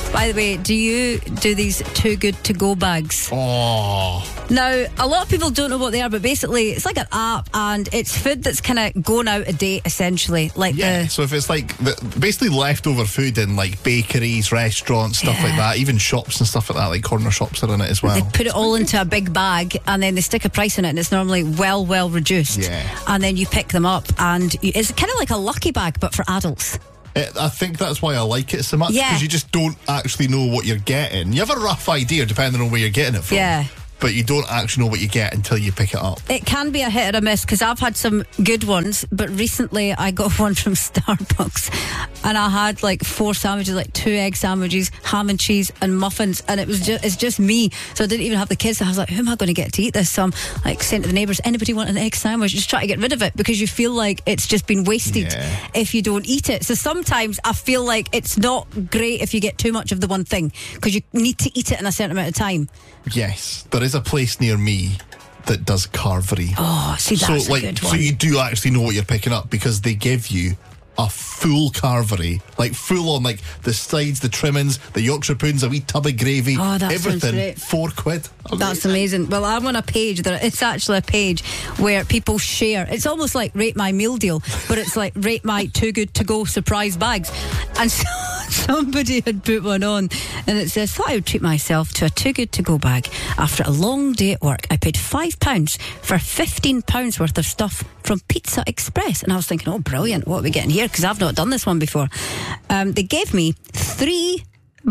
By the way, do you do these Too Good To Go bags? Oh. Now, a lot of people don't know what they are, but basically it's like an app and it's food that's kind of going out of date, essentially. Like so if it's like basically leftover food in like bakeries, restaurants, stuff like that, even shops and stuff like that, like corner shops are in it as well. They put it all into a big bag and then they stick a price on it, and it's normally well reduced. Yeah. And then you pick them up, and it's kind of like a lucky bag, but for adults. I think that's why I like it so much, Yeah. because you just don't actually know what you're getting. You have a rough idea depending on where you're getting it from. Yeah. But you don't actually know what you get until you pick it up. It can be a hit or a miss, because I've had some good ones, but recently I got one from Starbucks and I had like 4 sandwiches, like 2 egg sandwiches, ham and cheese and muffins, and it's just me, so I didn't even have the kids. So I was like, who am I going to get to eat this? So I'm like saying to the neighbours, anybody want an egg sandwich? Just try to get rid of it, because you feel like it's just been wasted if you don't eat it. So sometimes I feel like it's not great if you get too much of the one thing, because you need to eat it in a certain amount of time. Yes, there is a place near me that does carvery. Oh, see, that's so, a good one. So you do actually know what you're picking up, because they give you a full carvery, like full on, like the sides, the trimmings, the Yorkshire puddings, a wee tub of gravy, Oh, that everything. sounds great. £4. That's amazing. Well, I'm on a page it's actually a page where people share. It's almost like Rate My Meal Deal, but it's like Rate My Too Good To Go surprise bags. And so somebody had put one on, and it says, thought I would treat myself to a Too Good To Go bag. After a long day at work, I paid £5 for £15 worth of stuff from Pizza Express. And I was thinking, oh, brilliant, what are we getting here? Because I've not done this one before. They gave me 3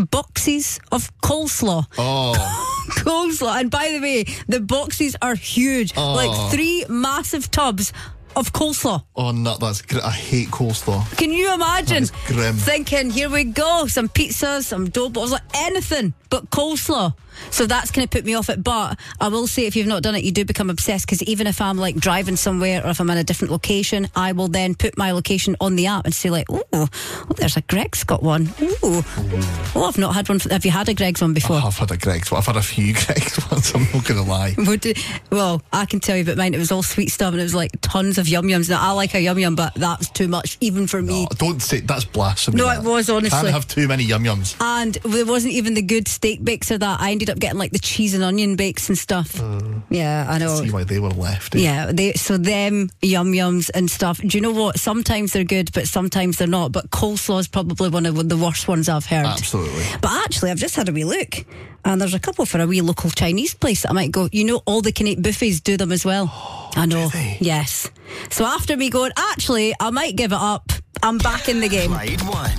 boxes of coleslaw. Oh. Coleslaw. And by the way, the boxes are huge. Oh. Like 3 massive tubs of coleslaw. Oh, no, that's great. I hate coleslaw. Can you imagine? That is grim. Thinking, here we go, some pizzas, some dough balls, like anything but coleslaw. So that's going to put me off it. But I will say, if you've not done it, you do become obsessed, because even if I'm like driving somewhere, or if I'm in a different location, I will then put my location on the app and say like, oh, there's a Greg's got one. Ooh. Oh, I've not had one. Have you had a Greg's one before? I've had a Greg's. I've had a few Greg's ones, I'm not going to lie. Well, I can tell you about mine. It was all sweet stuff, and it was like tons of yum-yums. Now, I like a yum-yum, but that's too much, even for me. No, don't say, that's blasphemy. No, that. it was, honestly. Can't have too many yum-yums. And there wasn't even the good steak bakes or that. I ended up getting like the cheese and onion bakes and stuff. Yeah, I know. See why they were left. Yeah, so them yum-yums and stuff. Do you know what? Sometimes they're good, but sometimes they're not. But coleslaw is probably one of the worst ones I've heard. Absolutely. But actually, I've just had a wee look, and there's a couple for a wee local Chinese place that I might go. You know, all the Canadian buffets do them as well. I know. Do they? Yes. So after me going, actually, I might give it up, I'm back in the game. Clyde 1.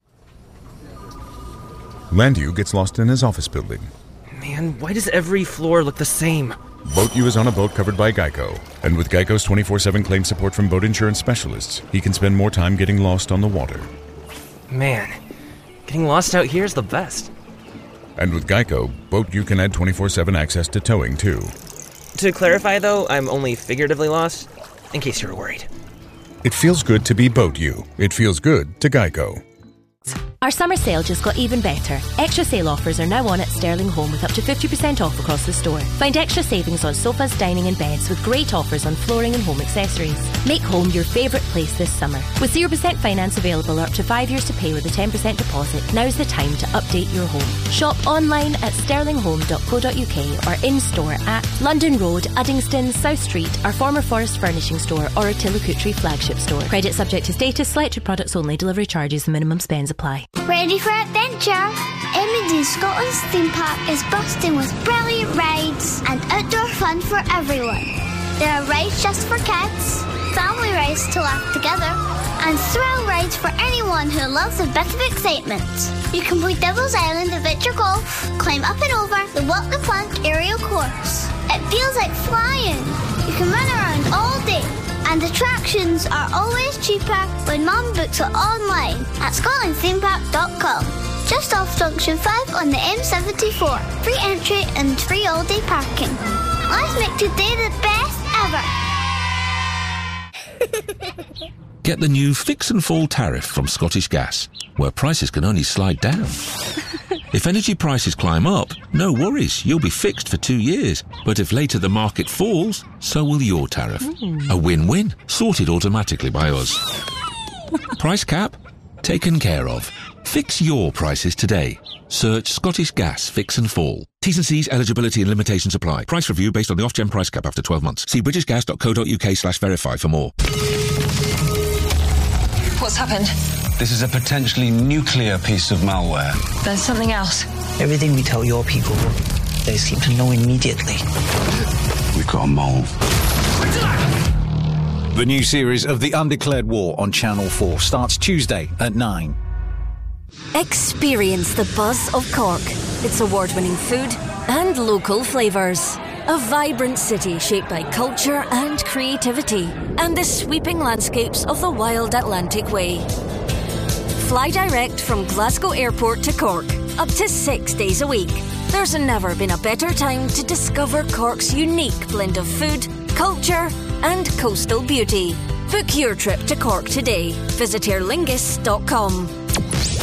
Landu gets lost in his office building. Man, why does every floor look the same? Boat U is on a boat covered by Geico. And with Geico's 24/7 claim support from boat insurance specialists, he can spend more time getting lost on the water. Man, getting lost out here is the best. And with Geico, Boat U can add 24/7 access to towing, too. To clarify, though, I'm only figuratively lost, in case you were worried. It feels good to be Boat U. It feels good to Geico. Our summer sale just got even better. Extra sale offers are now on at Sterling Home with up to 50% off across the store. Find extra savings on sofas, dining and beds with great offers on flooring and home accessories. Make home your favourite place this summer. With 0% finance available or up to 5 years to pay with a 10% deposit, now's the time to update your home. Shop online at sterlinghome.co.uk or in-store at London Road, Uddingston, South Street, our former Forest Furnishing store or our Tillicootree flagship store. Credit subject to status, selected products only, delivery charges and minimum spends apply. Ready for adventure? Emmondale Scotland's theme park is bursting with brilliant rides and outdoor fun for everyone. There are rides just for kids, family rides to laugh together, and thrill rides for anyone who loves a bit of excitement. You can play Devil's Island Adventure Golf, climb up and over the Walk the Plank aerial course. It feels like flying. You can run around all day. And attractions are always cheaper when Mum books it online at scotlandthemepark.com. Just off Junction 5 on the M74. Free entry and free all-day parking. Let's make today the best ever. Get the new Fix and Fall tariff from Scottish Gas, where prices can only slide down. If energy prices climb up, no worries, you'll be fixed for 2 years. But if later the market falls, so will your tariff. A win-win, sorted automatically by us. Price cap? Taken care of. Fix your prices today. Search Scottish Gas Fix and Fall. T's and C's, eligibility and limitations apply. Price review based on the Ofgem price cap after 12 months. See britishgas.co.uk/verify for more. What's happened? This is a potentially nuclear piece of malware. There's something else. Everything we tell your people, they seem to know immediately. We've got a mole. The new series of The Undeclared War on Channel 4 starts Tuesday at 9. Experience the buzz of Cork. Its award-winning food and local flavours. A vibrant city shaped by culture and creativity, and the sweeping landscapes of the wild Atlantic Way. Fly direct from Glasgow Airport to Cork, up to 6 days a week. There's never been a better time to discover Cork's unique blend of food, culture and coastal beauty. Book your trip to Cork today. Visit aerlingus.com.